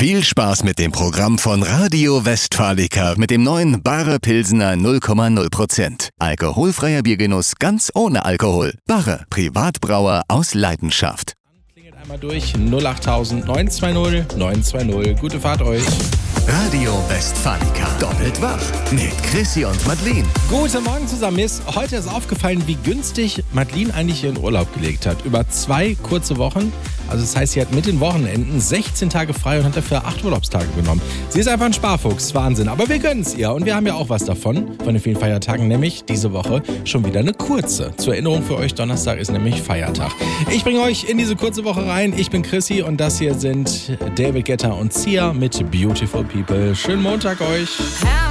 Viel Spaß mit dem Programm von Radio Westfalica mit dem neuen Barre Pilsener 0,0%. Alkoholfreier Biergenuss ganz ohne Alkohol. Barre, Privatbrauer aus Leidenschaft. Klingelt einmal durch 08000 920 920. Gute Fahrt euch. Radio Westfalica. Doppelt wach. Mit Chrissy und Madeleine. Guten Morgen zusammen. Mir ist heute aufgefallen, wie günstig Madeleine eigentlich ihren Urlaub gelegt hat. Über 2 kurze Wochen. Also das heißt, sie hat mit den Wochenenden 16 Tage frei und hat dafür 8 Urlaubstage genommen. Sie ist einfach ein Sparfuchs. Wahnsinn. Aber wir gönnen es ihr. Und wir haben ja auch was davon. Von den vielen Feiertagen, nämlich diese Woche schon wieder eine kurze. Zur Erinnerung für euch, Donnerstag ist nämlich Feiertag. Ich bringe euch in diese kurze Woche rein. Ich bin Chrissy und das hier sind David Guetta und Sia mit Beautiful People. Schönen Montag euch.